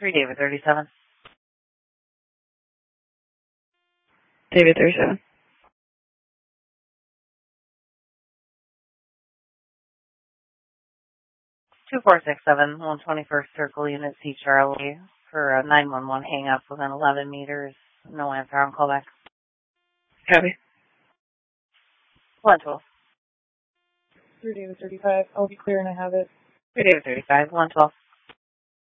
David 37. David 37. 2467, 121st Circle, Unit C, Charlie, for a 911 hang-up within 11 meters. No answer on callback. Copy. 112. David 35. I'll be clear and I have it. David 35, 112.